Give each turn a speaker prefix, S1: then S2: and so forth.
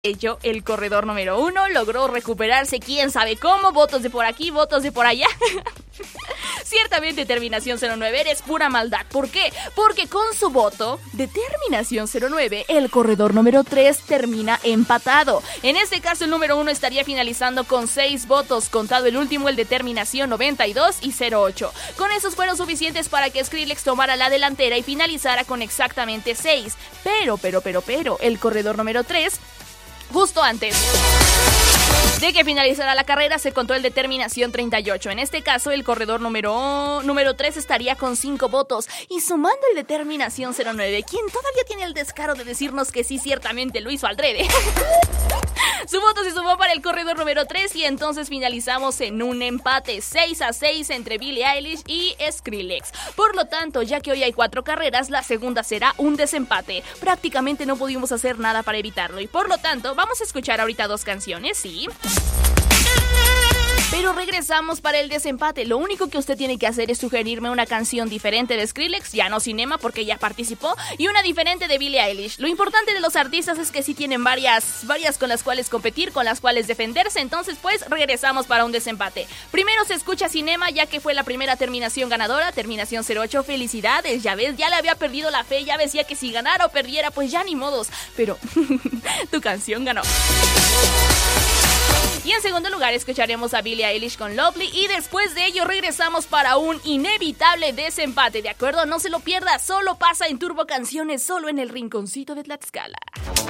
S1: Ello, el corredor número 1 logró recuperarse, quién sabe cómo, votos de por aquí, votos de por allá. Ciertamente, Terminación 09, eres pura maldad. ¿Por qué? Porque con su voto de Terminación 09, el corredor número 3 termina empatado. En este caso, el número 1 estaría finalizando con 6 votos, contado el último, el de Terminación 92 y 08. Con esos fueron suficientes para que Skrillex tomara la delantera y finalizara con exactamente 6. Pero, el corredor número 3... justo antes de que finalizara la carrera, se contó el de Terminación 38. En este caso, el corredor número 3 estaría con 5 votos. Y sumando el de Terminación 09, quien todavía tiene el descaro de decirnos que sí, ciertamente lo hizo adrede. Su voto se sumó para el corredor número 3 y entonces finalizamos en un empate 6-6 entre Billie Eilish y Skrillex. Por lo tanto, ya que hoy hay 4 carreras, la segunda será un desempate. Prácticamente no pudimos hacer nada para evitarlo y por lo tanto vamos a escuchar ahorita 2 canciones, ¿sí? Pero regresamos para el desempate. Lo único que usted tiene que hacer es sugerirme una canción diferente de Skrillex, ya no Cinema porque ya participó, y una diferente de Billie Eilish. Lo importante de los artistas es que sí tienen varias con las cuales competir, con las cuales defenderse. Entonces pues regresamos para un desempate. Primero se escucha Cinema, ya que fue la primera terminación ganadora, Terminación 08. Felicidades, ya ves, ya le había perdido la fe, ya decía que si ganara o perdiera pues ya ni modos. Pero tu canción ganó. Y en segundo lugar escucharemos a Billie Eilish con Lovely y después de ello regresamos para un inevitable desempate, ¿de acuerdo? No se lo pierda, solo pasa en Turbo Canciones, solo en el rinconcito de Tlaxcala.